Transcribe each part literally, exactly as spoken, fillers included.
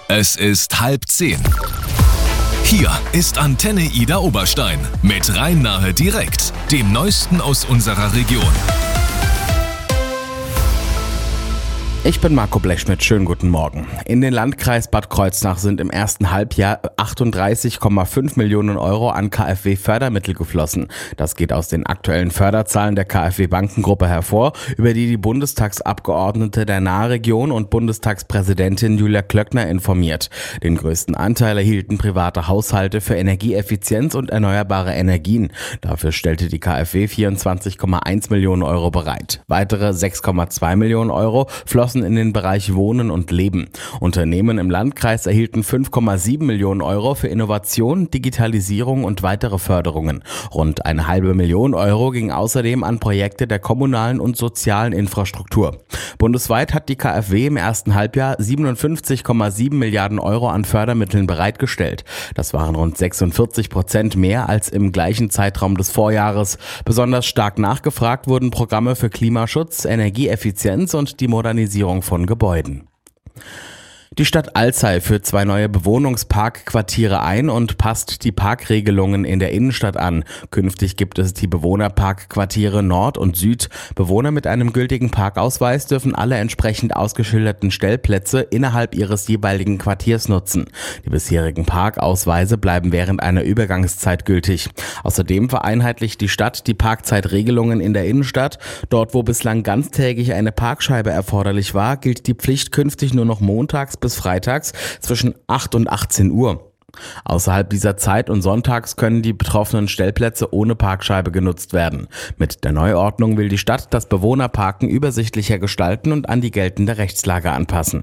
Es ist halb zehn. Hier ist Antenne Ida Oberstein mit Rhein-Nahe direkt, dem Neuesten aus unserer Region. Ich bin Marco Blechschmidt, schönen guten Morgen. In den Landkreis Bad Kreuznach sind im ersten Halbjahr achtunddreißig Komma fünf Millionen Euro an KfW-Fördermittel geflossen. Das geht aus den aktuellen Förderzahlen der KfW-Bankengruppe hervor, über die die Bundestagsabgeordnete der Nahregion und Bundestagspräsidentin Julia Klöckner informiert. Den größten Anteil erhielten private Haushalte für Energieeffizienz und erneuerbare Energien. Dafür stellte die KfW vierundzwanzig Komma eins Millionen Euro bereit. Weitere sechs Komma zwei Millionen Euro flossen in den Bereich Wohnen und Leben. Unternehmen im Landkreis erhielten fünf Komma sieben Millionen Euro für Innovation, Digitalisierung und weitere Förderungen. Rund eine halbe Million Euro ging außerdem an Projekte der kommunalen und sozialen Infrastruktur. Bundesweit hat die KfW im ersten Halbjahr siebenundfünfzig Komma sieben Milliarden Euro an Fördermitteln bereitgestellt. Das waren rund sechsundvierzig Prozent mehr als im gleichen Zeitraum des Vorjahres. Besonders stark nachgefragt wurden Programme für Klimaschutz, Energieeffizienz und die Modernisierung von Gebäuden. Die Stadt Alzey führt zwei neue Bewohnungsparkquartiere ein und passt die Parkregelungen in der Innenstadt an. Künftig gibt es die Bewohnerparkquartiere Nord und Süd. Bewohner mit einem gültigen Parkausweis dürfen alle entsprechend ausgeschilderten Stellplätze innerhalb ihres jeweiligen Quartiers nutzen. Die bisherigen Parkausweise bleiben während einer Übergangszeit gültig. Außerdem vereinheitlicht die Stadt die Parkzeitregelungen in der Innenstadt. Dort, wo bislang ganztägig eine Parkscheibe erforderlich war, gilt die Pflicht künftig nur noch montags bis freitags zwischen acht und achtzehn Uhr. Außerhalb dieser Zeit und sonntags können die betroffenen Stellplätze ohne Parkscheibe genutzt werden. Mit der Neuordnung will die Stadt das Bewohnerparken übersichtlicher gestalten und an die geltende Rechtslage anpassen.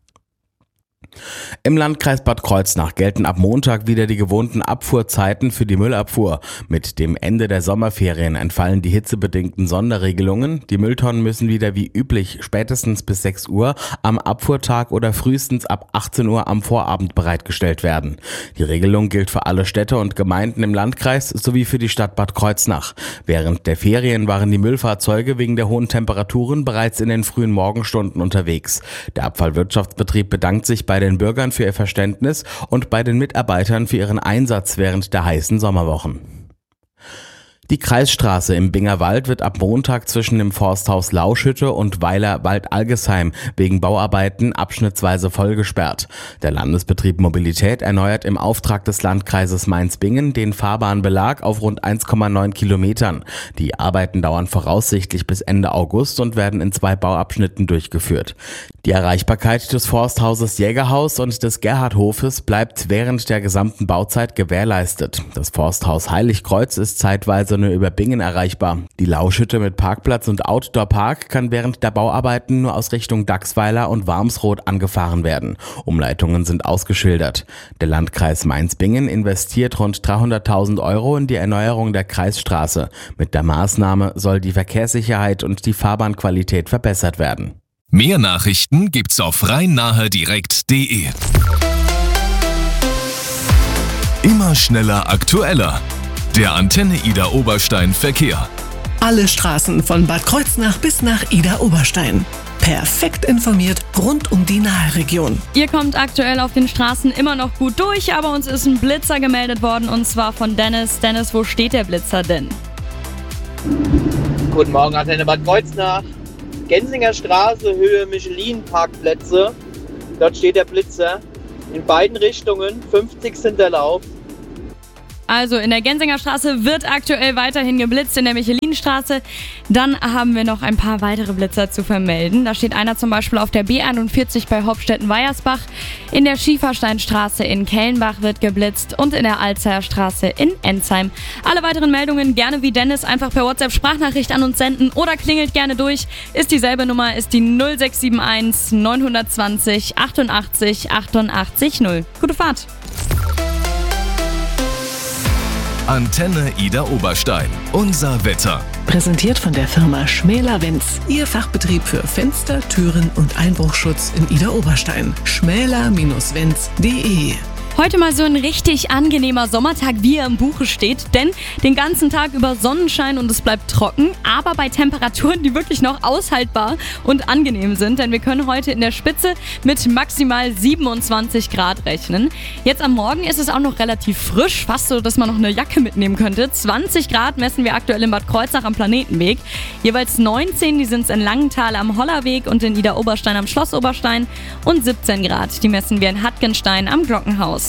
Im Landkreis Bad Kreuznach gelten ab Montag wieder die gewohnten Abfuhrzeiten für die Müllabfuhr. Mit dem Ende der Sommerferien entfallen die hitzebedingten Sonderregelungen. Die Mülltonnen müssen wieder wie üblich spätestens bis sechs Uhr am Abfuhrtag oder frühestens ab achtzehn Uhr am Vorabend bereitgestellt werden. Die Regelung gilt für alle Städte und Gemeinden im Landkreis sowie für die Stadt Bad Kreuznach. Während der Ferien waren die Müllfahrzeuge wegen der hohen Temperaturen bereits in den frühen Morgenstunden unterwegs. Der Abfallwirtschaftsbetrieb bedankt sich bei den Bürgern für ihr Verständnis und bei den Mitarbeitern für ihren Einsatz während der heißen Sommerwochen. Die Kreisstraße im Bingerwald wird ab Montag zwischen dem Forsthaus Lauschhütte und Weiler Wald-Algesheim wegen Bauarbeiten abschnittsweise vollgesperrt. Der Landesbetrieb Mobilität erneuert im Auftrag des Landkreises Mainz-Bingen den Fahrbahnbelag auf rund eins Komma neun Kilometern. Die Arbeiten dauern voraussichtlich bis Ende August und werden in zwei Bauabschnitten durchgeführt. Die Erreichbarkeit des Forsthauses Jägerhaus und des Gerhardhofes bleibt während der gesamten Bauzeit gewährleistet. Das Forsthaus Heiligkreuz ist zeitweise nur über Bingen erreichbar. Die Lauschhütte mit Parkplatz und Outdoor-Park kann während der Bauarbeiten nur aus Richtung Dachsweiler und Warmsroth angefahren werden. Umleitungen sind ausgeschildert. Der Landkreis Mainz-Bingen investiert rund dreihunderttausend Euro in die Erneuerung der Kreisstraße. Mit der Maßnahme soll die Verkehrssicherheit und die Fahrbahnqualität verbessert werden. Mehr Nachrichten gibt's auf rhein-nahe direkt punkt de. Immer schneller, aktueller. Der Antenne Ida Oberstein Verkehr. Alle Straßen von Bad Kreuznach bis nach Ida Oberstein. Perfekt informiert rund um die Nahregion. Ihr kommt aktuell auf den Straßen immer noch gut durch, aber uns ist ein Blitzer gemeldet worden und zwar von Dennis. Dennis, wo steht der Blitzer denn? Guten Morgen, Antenne Bad Kreuznach. Gensinger Straße, Höhe Michelin-Parkplätze. Dort steht der Blitzer. In beiden Richtungen, fünfzigsten Lauf. Also in der Gensinger Straße wird aktuell weiterhin geblitzt, in der Michelinstraße. Dann haben wir noch ein paar weitere Blitzer zu vermelden. Da steht einer zum Beispiel auf der B einundvierzig bei Hopstetten-Weiersbach. In der Schiefersteinstraße in Kellenbach wird geblitzt und in der Alzeyer Straße in Enzheim. Alle weiteren Meldungen gerne wie Dennis einfach per WhatsApp-Sprachnachricht an uns senden oder klingelt gerne durch. Ist dieselbe Nummer, ist die null sechs sieben eins neun zwei null achtundachtzig achtundachtzig null. Gute Fahrt! Antenne Ida Oberstein. Unser Wetter. Präsentiert von der Firma Schmäler-Wenz. Ihr Fachbetrieb für Fenster, Türen und Einbruchschutz in Ida Oberstein. schmäler Wenz punkt de Heute mal so ein richtig angenehmer Sommertag, wie er im Buche steht, denn den ganzen Tag über Sonnenschein und es bleibt trocken, aber bei Temperaturen, die wirklich noch aushaltbar und angenehm sind, denn wir können heute in der Spitze mit maximal siebenundzwanzig Grad rechnen. Jetzt am Morgen ist es auch noch relativ frisch, fast so, dass man noch eine Jacke mitnehmen könnte. zwanzig Grad messen wir aktuell in Bad Kreuznach am Planetenweg, jeweils neunzehn, die sind es in Langenthal am Hollerweg und in Idar-Oberstein am Schloss Oberstein und siebzehn Grad, die messen wir in Hattgenstein am Glockenhaus.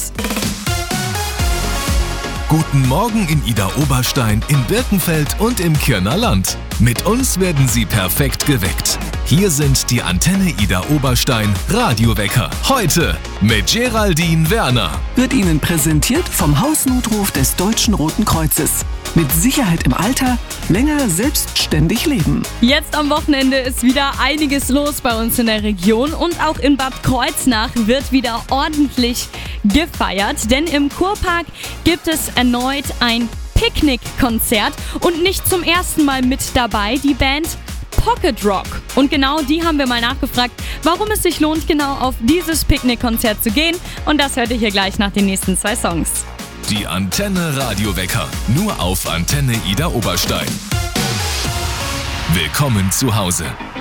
Guten Morgen in Idar-Oberstein, in Birkenfeld und im Kirner Land. Mit uns werden Sie perfekt geweckt. Hier sind die Antenne Idar-Oberstein Radiowecker. Heute mit Geraldine Werner. Wird Ihnen präsentiert vom Hausnotruf des Deutschen Roten Kreuzes. Mit Sicherheit im Alter, länger selbstständig leben. Jetzt am Wochenende ist wieder einiges los bei uns in der Region und auch in Bad Kreuznach wird wieder ordentlich gefeiert, denn im Kurpark gibt es erneut ein Picknickkonzert und nicht zum ersten Mal mit dabei die Band Pocket Rock. Und genau die haben wir mal nachgefragt, warum es sich lohnt, genau auf dieses Picknickkonzert zu gehen. Und das hört ihr hier gleich nach den nächsten zwei Songs. Die Antenne Radiowecker, nur auf Antenne Idar-Oberstein. Willkommen zu Hause.